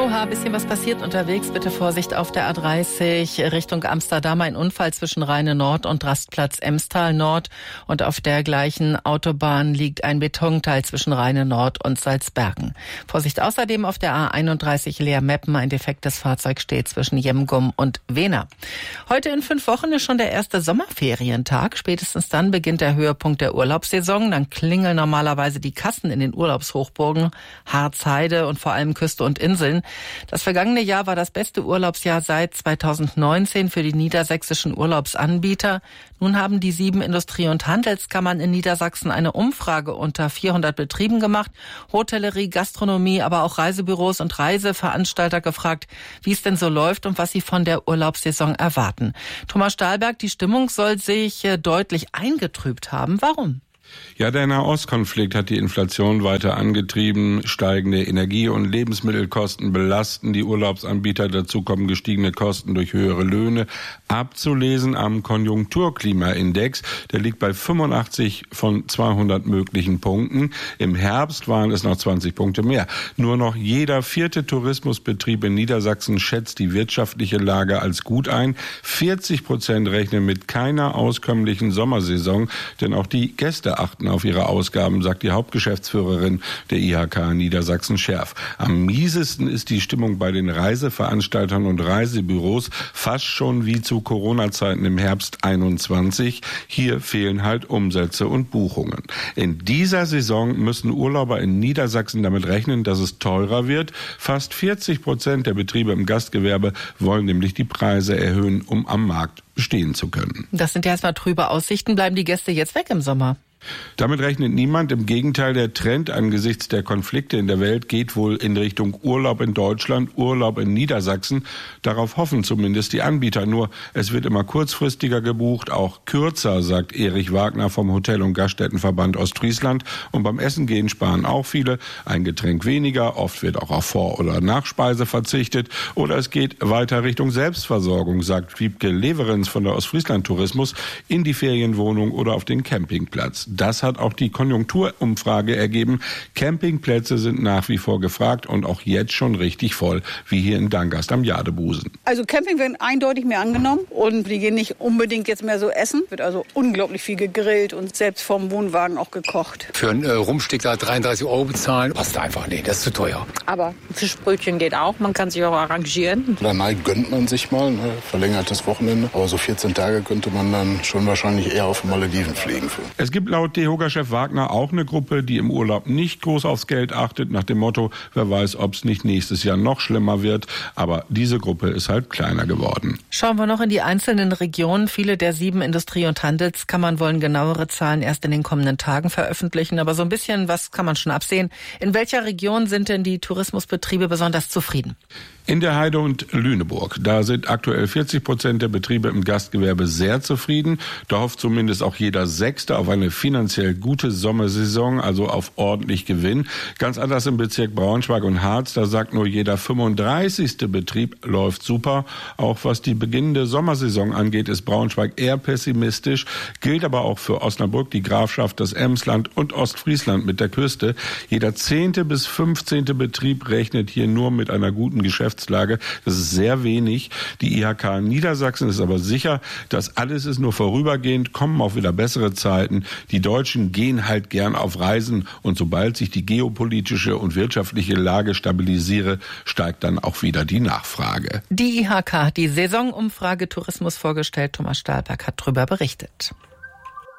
Oha, ein bisschen was passiert unterwegs. Bitte Vorsicht auf der A30 Richtung Amsterdam. Ein Unfall zwischen Rheine Nord und Rastplatz Emstal Nord. Und auf der gleichen Autobahn liegt ein Betonteil zwischen Rheine Nord und Salzbergen. Vorsicht außerdem auf der A31 Leer-Meppen. Ein defektes Fahrzeug steht zwischen Jemgum und Wena. Heute in 5 Wochen ist schon der erste Sommerferientag. Spätestens dann beginnt der Höhepunkt der Urlaubssaison. Dann klingeln normalerweise die Kassen in den Urlaubshochburgen, Harz, Heide und vor allem Küste und Inseln. Das vergangene Jahr war das beste Urlaubsjahr seit 2019 für die niedersächsischen Urlaubsanbieter. Nun haben die 7 Industrie- und Handelskammern in Niedersachsen eine Umfrage unter 400 Betrieben gemacht. Hotellerie, Gastronomie, aber auch Reisebüros und Reiseveranstalter gefragt, wie es denn so läuft und was sie von der Urlaubssaison erwarten. Thomas Stahlberg, die Stimmung soll sich deutlich eingetrübt haben. Warum? Ja, der Nahostkonflikt hat die Inflation weiter angetrieben. Steigende Energie- und Lebensmittelkosten belasten die Urlaubsanbieter. Dazu kommen gestiegene Kosten durch höhere Löhne. Abzulesen am Konjunkturklimaindex. Der liegt bei 85 von 200 möglichen Punkten. Im Herbst waren es noch 20 Punkte mehr. Nur noch jeder 4. Tourismusbetrieb in Niedersachsen schätzt die wirtschaftliche Lage als gut ein. 40% rechnen mit keiner auskömmlichen Sommersaison, denn auch die Gäste achten auf ihre Ausgaben, sagt die Hauptgeschäftsführerin der IHK Niedersachsen Scherf. Am miesesten ist die Stimmung bei den Reiseveranstaltern und Reisebüros, fast schon wie zu Corona-Zeiten im Herbst 21. Hier fehlen halt Umsätze und Buchungen. In dieser Saison müssen Urlauber in Niedersachsen damit rechnen, dass es teurer wird. Fast 40% der Betriebe im Gastgewerbe wollen nämlich die Preise erhöhen, um am Markt bestehen zu können. Das sind ja erstmal trübe Aussichten. Bleiben die Gäste jetzt weg im Sommer? Damit rechnet niemand. Im Gegenteil, der Trend angesichts der Konflikte in der Welt geht wohl in Richtung Urlaub in Deutschland, Urlaub in Niedersachsen. Darauf hoffen zumindest die Anbieter. Nur es wird immer kurzfristiger gebucht, auch kürzer, sagt Erich Wagner vom Hotel- und Gaststättenverband Ostfriesland. Und beim Essen gehen sparen auch viele. Ein Getränk weniger, oft wird auch auf Vor- oder Nachspeise verzichtet. Oder es geht weiter Richtung Selbstversorgung, sagt Wiebke Leverenz von der Ostfriesland Tourismus, in die Ferienwohnung oder auf den Campingplatz. Das hat auch die Konjunkturumfrage ergeben. Campingplätze sind nach wie vor gefragt und auch jetzt schon richtig voll, wie hier in Dangast am Jadebusen. Also Camping wird eindeutig mehr angenommen und die gehen nicht unbedingt jetzt mehr so essen. Wird also unglaublich viel gegrillt und selbst vom Wohnwagen auch gekocht. Für einen Rumstick da 33 € bezahlen, passt einfach nicht, das ist zu teuer. Aber Fischbrötchen geht auch, man kann sich auch arrangieren. Danach gönnt man sich mal, verlängertes Wochenende. Aber so 14 Tage könnte man dann schon wahrscheinlich eher auf Malediven fliegen. Es gibt laut DEHOGA-Chef Wagner auch eine Gruppe, die im Urlaub nicht groß aufs Geld achtet, nach dem Motto, wer weiß, ob es nicht nächstes Jahr noch schlimmer wird. Aber diese Gruppe ist halt kleiner geworden. Schauen wir noch in die einzelnen Regionen. Viele der 7 Industrie- und Handelskammern wollen genauere Zahlen erst in den kommenden Tagen veröffentlichen. Aber so ein bisschen was kann man schon absehen. In welcher Region sind denn die Tourismusbetriebe besonders zufrieden? In der Heide und Lüneburg, da sind aktuell 40% der Betriebe im Gastgewerbe sehr zufrieden. Da hofft zumindest auch jeder Sechste auf eine finanziell gute Sommersaison, also auf ordentlich Gewinn. Ganz anders im Bezirk Braunschweig und Harz, da sagt nur jeder 35. Betrieb läuft super. Auch was die beginnende Sommersaison angeht, ist Braunschweig eher pessimistisch. Gilt aber auch für Osnabrück, die Grafschaft, das Emsland und Ostfriesland mit der Küste. Jeder 10. bis 15. Betrieb rechnet hier nur mit einer guten Geschäftslage. Das ist sehr wenig. Die IHK Niedersachsen ist aber sicher, das alles ist nur vorübergehend, kommen auch wieder bessere Zeiten. Die Deutschen gehen halt gern auf Reisen und sobald sich die geopolitische und wirtschaftliche Lage stabilisiere, steigt dann auch wieder die Nachfrage. Die IHK hat die Saisonumfrage Tourismus vorgestellt. Thomas Stahlberg hat darüber berichtet.